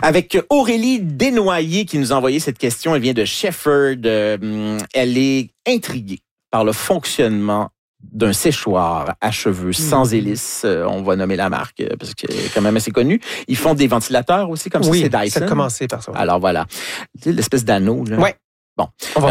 Avec Aurélie Desnoyers qui nous a envoyé cette question. Elle vient de Shefford. Elle est intriguée par le fonctionnement d'un séchoir à cheveux sans hélice. On va nommer la marque parce que c'est quand même assez connu. Ils font des ventilateurs aussi comme ça, c'est Dyson. Ça a commencé par ça. Alors voilà, l'espèce d'anneau. Là. Ouais. Bon,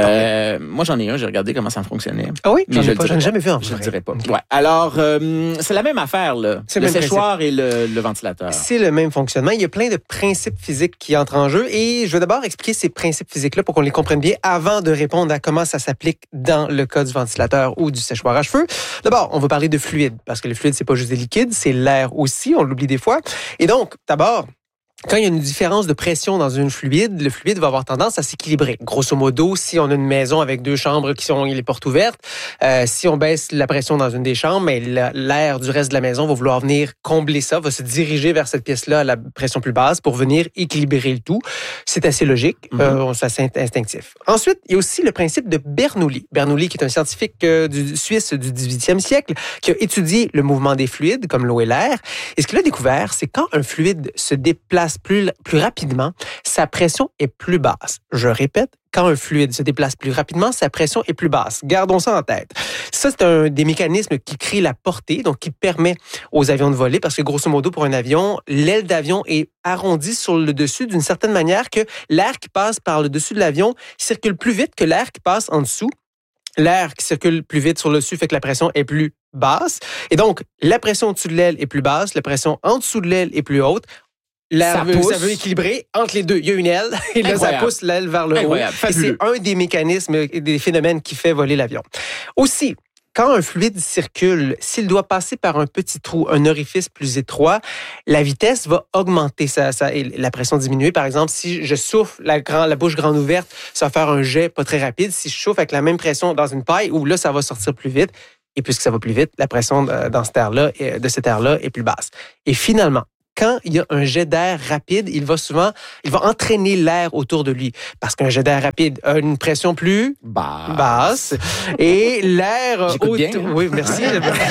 moi j'en ai un, j'ai regardé comment ça fonctionnait. Ah oui, mais j'en ai jamais vu en vrai. Je ne dirais pas. Ouais. Alors, c'est la même affaire, là. C'est le même séchoir et le ventilateur. C'est le même fonctionnement. Il y a plein de principes physiques qui entrent en jeu et je vais d'abord expliquer ces principes physiques-là pour qu'on les comprenne bien avant de répondre à comment ça s'applique dans le cas du ventilateur ou du séchoir à cheveux. D'abord, on va parler de fluide parce que le fluide, c'est pas juste des liquides, c'est l'air aussi, on l'oublie des fois. Et donc, d'abord, quand il y a une différence de pression dans une fluide, le fluide va avoir tendance à s'équilibrer. Grosso modo, si on a une maison avec 2 chambres qui sont les portes ouvertes, si on baisse la pression dans une des chambres, mais l'air du reste de la maison va vouloir venir combler ça, va se diriger vers cette pièce-là à la pression plus basse pour venir équilibrer le tout. C'est assez logique, c'est assez instinctif. Ensuite, il y a aussi le principe de Bernoulli. Bernoulli, qui est un scientifique suisse du 18e siècle, qui a étudié le mouvement des fluides, comme l'eau et l'air. Et ce qu'il a découvert, c'est quand un fluide se déplace plus rapidement, sa pression est plus basse. Je répète, quand un fluide se déplace plus rapidement, sa pression est plus basse. Gardons ça en tête. Ça, c'est un des mécanismes qui crée la portée, donc qui permet aux avions de voler, parce que grosso modo, pour un avion, l'aile d'avion est arrondie sur le dessus d'une certaine manière que l'air qui passe par le dessus de l'avion circule plus vite que l'air qui passe en dessous. L'air qui circule plus vite sur le dessus fait que la pression est plus basse. Et donc, la pression au-dessus de l'aile est plus basse, la pression en dessous de l'aile est plus haute. Ça veut équilibrer entre les deux. Il y a une aile et là, ça pousse l'aile vers le haut. Et c'est un des mécanismes, des phénomènes qui fait voler l'avion. Aussi, quand un fluide circule, s'il doit passer par un petit trou, un orifice plus étroit, la vitesse va augmenter, et la pression diminuer. Par exemple, si je souffle la bouche grande ouverte, ça va faire un jet pas très rapide. Si je chauffe avec la même pression dans une paille, où là, ça va sortir plus vite. Et puisque ça va plus vite, la pression dans cet air-là, de cet air-là est plus basse. Et finalement, quand il y a un jet d'air rapide, il va entraîner l'air autour de lui. Parce qu'un jet d'air rapide a une pression plus basse. Et l'air autour... Oui, merci.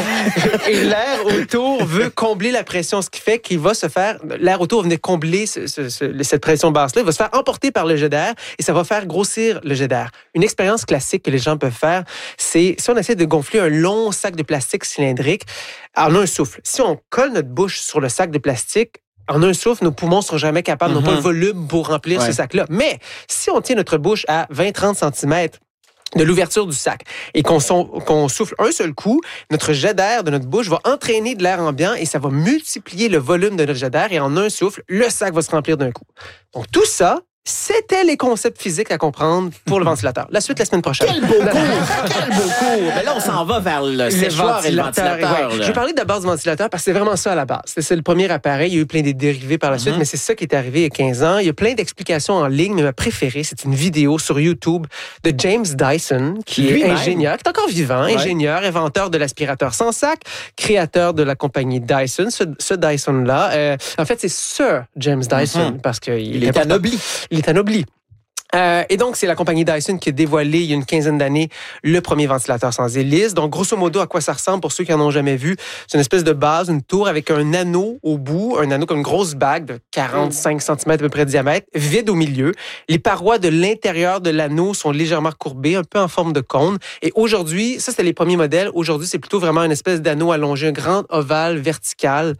Et l'air autour veut combler la pression, ce qui fait qu'il va se faire... L'air autour venait combler cette pression basse-là. Il va se faire emporter par le jet d'air et ça va faire grossir le jet d'air. Une expérience classique que les gens peuvent faire, c'est si on essaie de gonfler un long sac de plastique cylindrique en un souffle. Si on colle notre bouche sur le sac de plastique, en un souffle, nos poumons ne seront jamais capables, n'ont pas le volume pour remplir ce sac-là. Mais si on tient notre bouche à 20-30 cm de l'ouverture du sac et qu'on souffle un seul coup, notre jet d'air de notre bouche va entraîner de l'air ambiant et ça va multiplier le volume de notre jet d'air et en un souffle, le sac va se remplir d'un coup. Donc tout ça, c'était les concepts physiques à comprendre pour le ventilateur. La suite la semaine prochaine. Quel beau cours! Mais là, on s'en va vers le séchoir et le ventilateur. Je vais parler d'abord du ventilateur parce que c'est vraiment ça à la base. C'est le premier appareil. Il y a eu plein de dérivés par la suite, mais c'est ça qui est arrivé il y a 15 ans. Il y a plein d'explications en ligne, mais ma préférée, c'est une vidéo sur YouTube de James Dyson, qui est ingénieur, qui est encore vivant, ingénieur, inventeur de l'aspirateur sans sac, créateur de la compagnie Dyson. Ce Dyson-là, en fait, c'est Sir James Dyson parce qu'il est anobli. Il est anobli. Et donc, c'est la compagnie Dyson qui a dévoilé il y a une quinzaine d'années le premier ventilateur sans hélice. Donc, grosso modo, à quoi ça ressemble pour ceux qui n'en ont jamais vu? C'est une espèce de base, une tour avec un anneau au bout, un anneau comme une grosse bague de 45 cm à peu près de diamètre, vide au milieu. Les parois de l'intérieur de l'anneau sont légèrement courbées, un peu en forme de cône. Et aujourd'hui, ça, c'était les premiers modèles. Aujourd'hui, c'est plutôt vraiment une espèce d'anneau allongé, un grand ovale vertical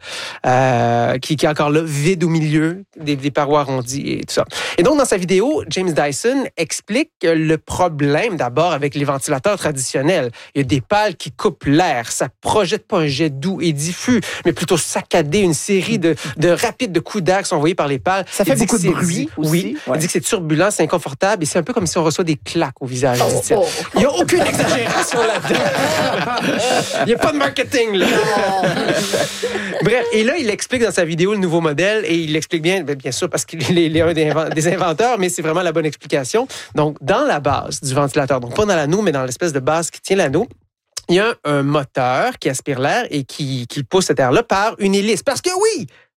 qui est encore là, vide au milieu, des parois arrondies et tout ça. Et donc, dans sa vidéo, James Dyson explique le problème d'abord avec les ventilateurs traditionnels. Il y a des pales qui coupent l'air. Ça projette pas un jet doux et diffus, mais plutôt saccadé, une série de rapides de coups d'air qui sont envoyés par les pales. Ça fait beaucoup de bruit aussi. Oui, il dit que c'est turbulent, c'est inconfortable et c'est un peu comme si on reçoit des claques au visage. Il n'y a aucune exagération là-dedans. Il n'y a pas de marketing, là. Bref, et là, il explique dans sa vidéo le nouveau modèle et il l'explique bien sûr, parce qu'il est un des inventeurs, mais c'est vraiment la bonne explication. Donc, dans la base du ventilateur, donc pas dans l'anneau, mais dans l'espèce de base qui tient l'anneau, il y a un moteur qui aspire l'air et qui pousse cet air-là par une hélice. Parce que oui,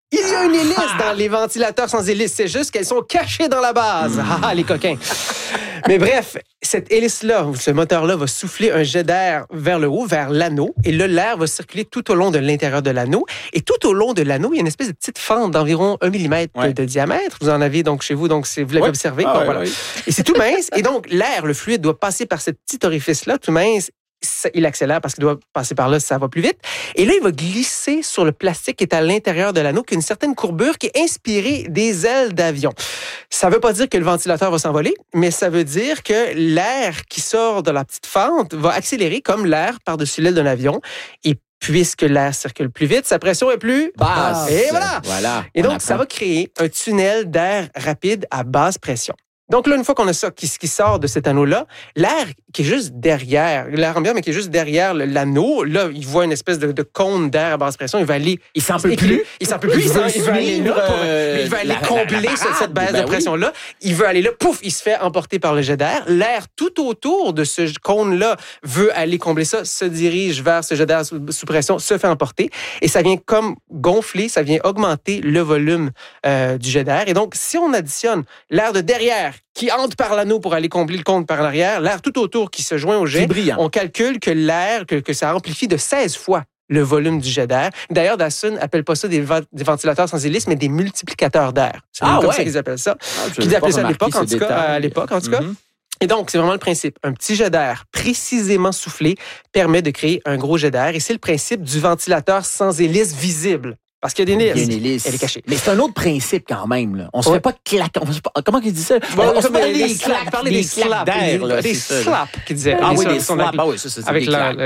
Il y a une hélice dans les ventilateurs sans hélice. C'est juste qu'elles sont cachées dans la base. Les coquins. Mais bref, cette hélice-là, ce moteur-là va souffler un jet d'air vers le haut, vers l'anneau. Et là, l'air va circuler tout au long de l'intérieur de l'anneau. Et tout au long de l'anneau, il y a une espèce de petite fente d'environ 1 mm de diamètre. Vous en avez donc chez vous, donc vous l'avez observé. Voilà. Et c'est tout mince. Et donc, l'air, le fluide, doit passer par ce petit orifice-là, tout mince. Il accélère parce qu'il doit passer par là, ça va plus vite. Et là, il va glisser sur le plastique qui est à l'intérieur de l'anneau, qui a une certaine courbure qui est inspirée des ailes d'avion. Ça ne veut pas dire que le ventilateur va s'envoler, mais ça veut dire que l'air qui sort de la petite fente va accélérer comme l'air par-dessus l'aile d'un avion. Et puisque l'air circule plus vite, sa pression est plus basse. Et voilà. Et donc, ça va créer un tunnel d'air rapide à basse pression. Donc là, une fois qu'on a ça qui sort de cet anneau-là, l'air qui est juste derrière, l'air ambiant, mais qui est juste derrière l'anneau, là, il voit une espèce de cône d'air à basse pression. Il va aller... Il s'en peut plus. Il s'en peut plus. Il va aller là. Il va aller combler cette baisse de pression-là. Il veut aller là. Pouf! Il se fait emporter par le jet d'air. L'air tout autour de ce cône-là veut aller combler ça, se dirige vers ce jet d'air sous pression, se fait emporter. Et ça vient comme gonfler, ça vient augmenter le volume du jet d'air. Et donc, si on additionne l'air de derrière qui entre par l'anneau pour aller combler le cône par l'arrière, l'air tout autour qui se joint au jet, on calcule que l'air, que ça amplifie de 16 fois le volume du jet d'air. D'ailleurs, Dyson n'appelle pas ça des ventilateurs sans hélice, mais des multiplicateurs d'air. C'est comme ça qu'ils appellent ça. Ils appelaient ça à l'époque, en tout cas. Et donc, c'est vraiment le principe. Un petit jet d'air précisément soufflé permet de créer un gros jet d'air. Et c'est le principe du ventilateur sans hélice visible. Parce qu'il y a des hélices. Elle est cachée. Mais c'est un autre principe quand même. Là. On se fait pas claquer. Comment il dit ça? On se fait des slaps d'air. Des slaps, qu'il disait. Des slaps. Oui, ça, c'est avec des claques.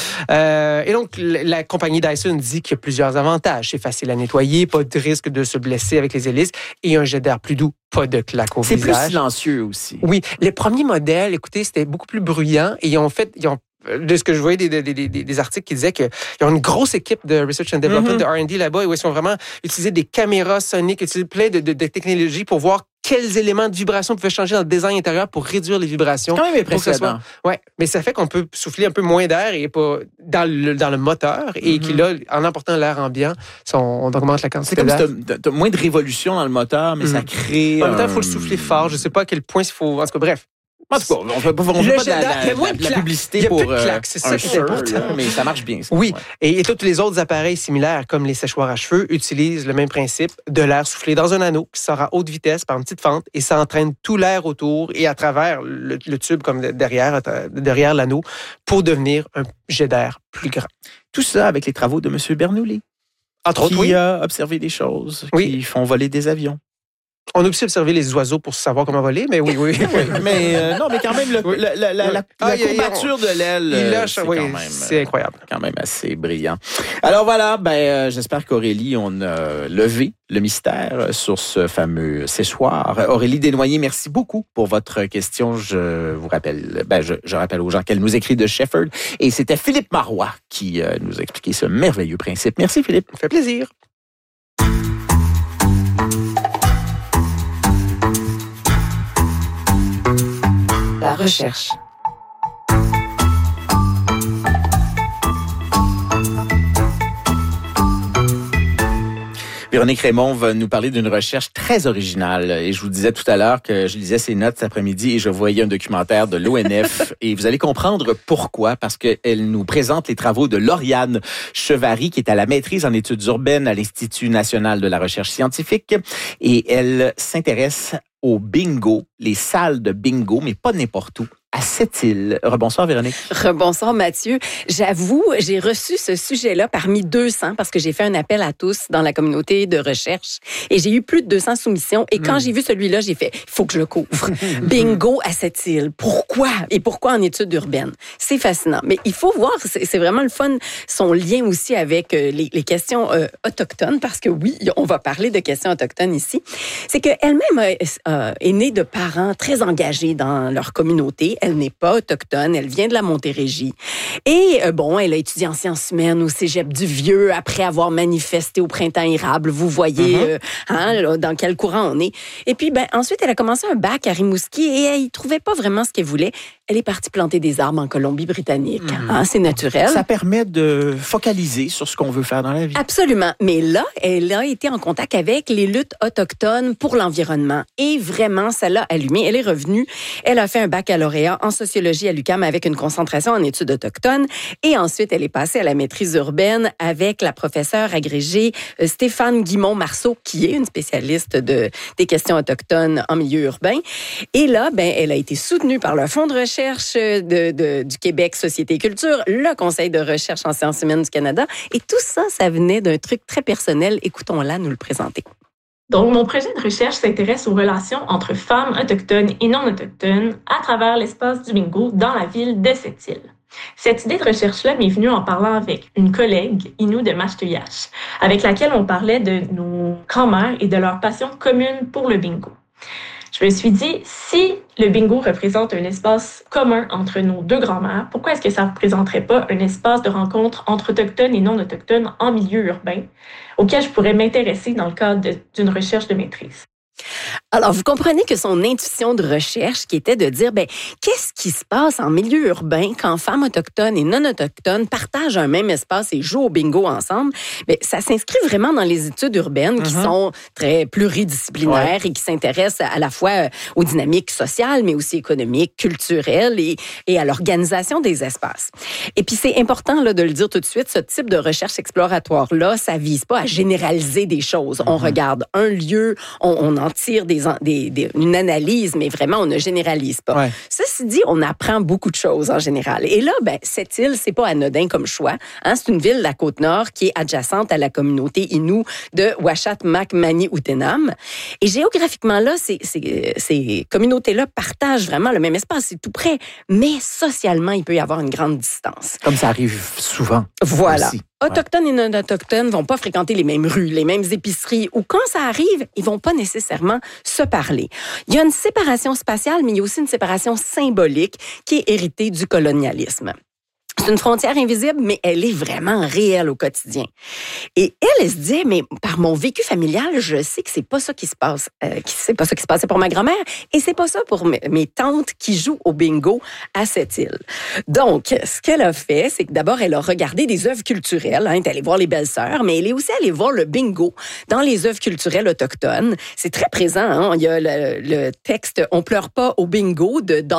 Voilà. Et donc, la compagnie Dyson dit qu'il y a plusieurs avantages. C'est facile à nettoyer, pas de risque de se blesser avec les hélices et un jet d'air plus doux, pas de claque au visage. C'est plus silencieux aussi. Oui. Les premiers modèles, écoutez, c'était beaucoup plus bruyant et ils ont de ce que je voyais des articles qui disaient qu'ils ont une grosse équipe de research and development, de R&D là-bas, où ils sont vraiment utilisé des caméras soniques, utilisé plein de technologies pour voir quels éléments de vibration pouvaient changer dans le design intérieur pour réduire les vibrations. C'est quand même impressionnant. Oui, mais ça fait qu'on peut souffler un peu moins d'air et pas dans le moteur et qu'il a, en emportant l'air ambiant, on augmente la quantité d'air. C'est comme si tu as moins de révolution dans le moteur, mais ça crée... En même temps, il faut le souffler fort. Je ne sais pas à quel point il faut... En tout cas, bref. En tout cas, on ne fait pas de la publicité il y a pour plus de claques, c'est ça qui est important. Mais ça marche bien. Ça. Oui, et tous les autres appareils similaires, comme les séchoirs à cheveux, utilisent le même principe de l'air soufflé dans un anneau qui sort à haute vitesse par une petite fente et ça entraîne tout l'air autour et à travers le tube comme derrière l'anneau pour devenir un jet d'air plus grand. Tout ça avec les travaux de M. Bernoulli, qui a observé des choses qui font voler des avions. On a aussi observé les oiseaux pour savoir comment voler, mais oui. mais quand même, la courbature de l'aile, c'est incroyable. Quand même assez brillant. Alors voilà, j'espère qu'Aurélie, on a levé le mystère sur ce fameux séchoir. Aurélie Desnoyers, merci beaucoup pour votre question. Je vous rappelle, je rappelle aux gens qu'elle nous écrit de Shefford. Et c'était Philippe Marois qui nous a expliqué ce merveilleux principe. Merci Philippe. Ça fait plaisir. La recherche. Véronique Raymond va nous parler d'une recherche très originale. Et je vous disais tout à l'heure que je lisais ses notes cet après-midi et je voyais un documentaire de l'ONF. Et vous allez comprendre pourquoi, parce qu'elle nous présente les travaux de Lauriane Chevary, qui est à la maîtrise en études urbaines à l'Institut national de la recherche scientifique. Et elle s'intéresse au bingo, les salles de bingo, mais pas n'importe où, à Sept-Îles. Rebonsoir, Véronique. Rebonsoir, Mathieu. J'avoue, j'ai reçu ce sujet-là parmi 200 parce que j'ai fait un appel à tous dans la communauté de recherche et j'ai eu plus de 200 soumissions. Et quand j'ai vu celui-là, j'ai fait, il faut que je le couvre. Bingo à Sept-Îles. Pourquoi? Et pourquoi en études urbaines? C'est fascinant. Mais il faut voir, c'est vraiment le fun, son lien aussi avec les questions autochtones, parce que oui, on va parler de questions autochtones ici. C'est qu'elle-même est née de parents très engagés dans leur communauté. Elle n'est pas autochtone, elle vient de la Montérégie. Et elle a étudié en sciences humaines au Cégep du Vieux après avoir manifesté au Printemps érable. Vous voyez dans quel courant on est. Et puis, ensuite, elle a commencé un bac à Rimouski et elle ne trouvait pas vraiment ce qu'elle voulait. elle est partie planter des arbres en Colombie-Britannique. C'est naturel. Ça permet de focaliser sur ce qu'on veut faire dans la vie. Absolument. Mais là, elle a été en contact avec les luttes autochtones pour l'environnement. Et vraiment, ça l'a allumée. Elle est revenue. Elle a fait un baccalauréat en sociologie à l'UQAM avec une concentration en études autochtones. Et ensuite, elle est passée à la maîtrise urbaine avec la professeure agrégée Stéphane Guimond-Marceau, qui est une spécialiste des questions autochtones en milieu urbain. Et là, elle a été soutenue par le Fonds de recherche du Québec Société et Culture, le Conseil de recherche en sciences humaines du Canada. Et tout ça, ça venait d'un truc très personnel. Écoutons-la nous le présenter. Donc, mon projet de recherche s'intéresse aux relations entre femmes autochtones et non autochtones à travers l'espace du bingo dans la ville de Sept-Îles. Cette idée de recherche-là m'est venue en parlant avec une collègue, Inou de Mashteuiatsh, avec laquelle on parlait de nos grands-mères et de leur passion commune pour le bingo. Je me suis dit, si le bingo représente un espace commun entre nos deux grands-mères, pourquoi est-ce que ça ne représenterait pas un espace de rencontre entre autochtones et non autochtones en milieu urbain, auquel je pourrais m'intéresser dans le cadre d'une recherche de maîtrise? Alors, vous comprenez que son intuition de recherche, qui était de dire, qu'est-ce qui se passe en milieu urbain quand femmes autochtones et non autochtones partagent un même espace et jouent au bingo ensemble, ça s'inscrit vraiment dans les études urbaines qui sont très pluridisciplinaires et qui s'intéressent à la fois aux dynamiques sociales, mais aussi économiques, culturelles et à l'organisation des espaces. Et puis, c'est important là, de le dire tout de suite, ce type de recherche exploratoire-là, ça vise pas à généraliser des choses. On regarde un lieu, on en tire une analyse, mais vraiment, on ne généralise pas. Ouais. Ceci dit, on apprend beaucoup de choses en général. Et là, cette île, c'est pas anodin comme choix. C'est une ville de la Côte-Nord qui est adjacente à la communauté Innu de Uashat-Mak-Mani-Utenam. Et géographiquement, là, ces communautés-là partagent vraiment le même espace. C'est tout près. Mais socialement, il peut y avoir une grande distance. Comme ça arrive souvent. Voilà. Aussi. Autochtones et non-autochtones vont pas fréquenter les mêmes rues, les mêmes épiceries, ou quand ça arrive, ils vont pas nécessairement se parler. Il y a une séparation spatiale, mais il y a aussi une séparation symbolique qui est héritée du colonialisme. C'est une frontière invisible, mais elle est vraiment réelle au quotidien. Et elle se dit, mais par mon vécu familial, je sais que c'est pas ça qui se passe. C'est pas ça qui se passait pour ma grand-mère, et c'est pas ça pour mes tantes qui jouent au bingo à cette île. Donc, ce qu'elle a fait, c'est que d'abord, elle a regardé des œuvres culturelles. Elle est allée voir les belles-sœurs, mais elle est aussi allée voir le bingo dans les œuvres culturelles autochtones. C'est très présent. Il y a le texte « On pleure pas au bingo » de